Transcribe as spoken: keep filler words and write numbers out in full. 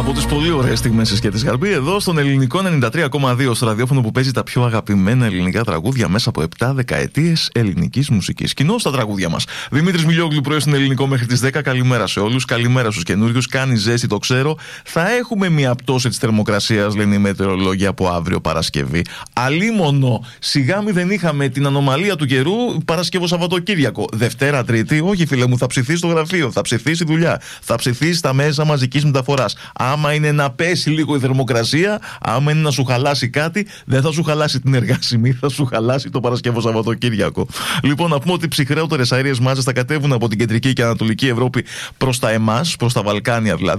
Από τις πολύ ωραίες στιγμές της Σκέτης Γαρμπή, εδώ στον Ελληνικό ενενήντα τρία κόμμα δύο, στο ραδιόφωνο που παίζει τα πιο αγαπημένα ελληνικά τραγούδια μέσα από επτά δεκαετίες ελληνικής μουσικής. Κοινώς στα τραγούδια μας. Δημήτρης Μιλιόγλου, πρωί στην Ελληνικό μέχρι τις δέκα. Καλημέρα σε όλους. Καλημέρα στους καινούριους. Κάνει ζέστη, το ξέρω. Θα έχουμε μια πτώση της θερμοκρασίας, λένε οι μετεωρολόγοι, από αύριο Παρασκευή. Αλίμονο. Σιγά μη δεν είχαμε την ανομαλία του καιρού Παρασκευό Σαββατοκύριακο. Δευτέρα, Τρίτη. Όχι, φίλε μου, θα ψηθεί στο γραφείο, θα ψηθεί στη δουλειά, θα ψηθεί στα μέσα μαζικής μεταφοράς. Άμα είναι να πέσει λίγο η θερμοκρασία, άμα είναι να σου χαλάσει κάτι, δεν θα σου χαλάσει την εργάσιμη, θα σου χαλάσει το Παρασκευό Σαββατοκύριακο. Λοιπόν, να πούμε ότι ψυχρότερες αέριες μάζες θα κατέβουν από την κεντρική και ανατολική Ευρώπη προς τα εμάς, προς τα Βαλκάνια δηλαδή.